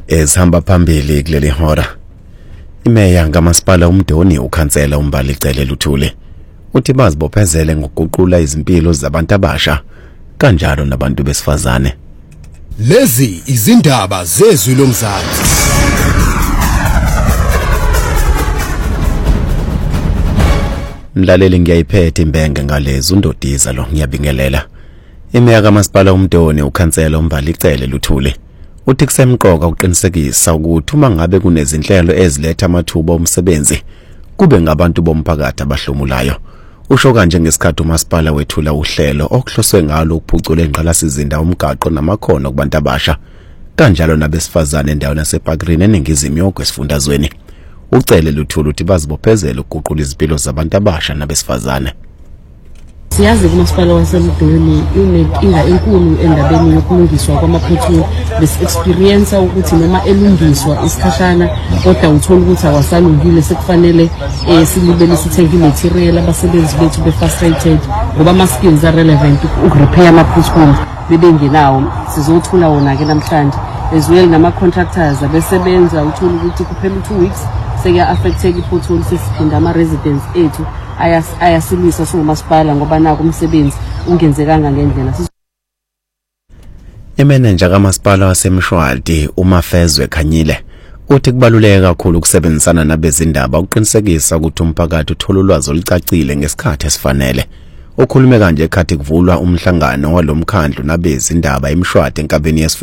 Ezihamba phambili kuleli hora. Imeya kaMasipala uMdoni ukhansela uMbalicele Luthuli uthi bazibophezele ngokuguqula izimpilo zabantu abasha kanjalo nabantu besifazane. Lezi izindaba zezwi lomzansi. Mlaleli ngiyayiphethe imbenge ngalezi undodiza lo ngiyabingelela. Imeya kaMasipala uMdoni ukhansela uMbalicele Luthuli uthi kusemqoka uqinisekisa ukuthi uma ngabe kunezinhlelo eziletha amathuba omsebenzi kube ngabantu bomphakathi abahlomulayo. Usho kanje ngesikhathi uMasipala wethula uhlelo okuhloswe ngalo ukuphucula ingqalasizinda umgaqo namakhono kubantu abasha kanjalo nabesifazane endaweni yasePakrine eningizimu yogwesifundazweni. Ucele Luthuli uthi bazibophezele ukuguqula izimpilo zabantu abasha nabesifazane. Siyazi kuMasipala waseMdoni unenkinga enkulu endabeni yokulungiswa kwamaphotholi. Bese-experience ukuthi noma elungiswa isikhashana kodwa uthola ukuthi awasalungile sekufanele silibele sithenga imaterial abasebenzi bethu be-frustrated ngoba ama-skills are-relevant ukurepair ama-potholes bebengenawo. Sizothula wona-ke namhlanje as well nama-contractors abesebenza uthola ukuthi kuphela 2 weeks sekuya-affecteka i-pothole sesiphinda ama-residents ethu ayasilisa singuMasipala ngoba naku umsebenzi ungenzekanga ngendlela. Imeneja kaMasipala waseMshwati uMafezwe Khanyile uthi kubaluleka kakhulu ukusebenzisana nabezindaba ukuqinisekisa ukuthi umphakathi uthola ulwazi olucacile ngesikhathi esifanele. Ukhulume kanje ekhathi kuvulwa umhlangano walomkhandlu nabezindaba eMshwati enkabeni